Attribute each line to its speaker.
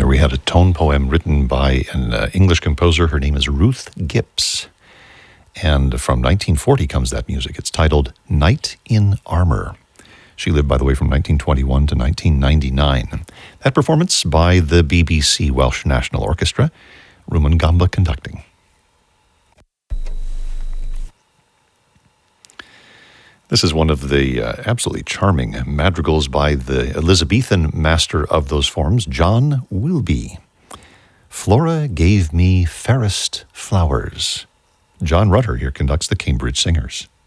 Speaker 1: we had a tone poem written by an English composer. Her name is Ruth Gipps. And from 1940 comes that music. It's titled Knight in Armor. She lived, by the way, from 1921 to 1999. That performance by the BBC Welsh National Orchestra, Rumen Gamba conducting. This is one of the absolutely charming madrigals by the Elizabethan master of those forms, John Wilbye. Flora gave me fairest flowers. John Rutter here conducts the Cambridge Singers.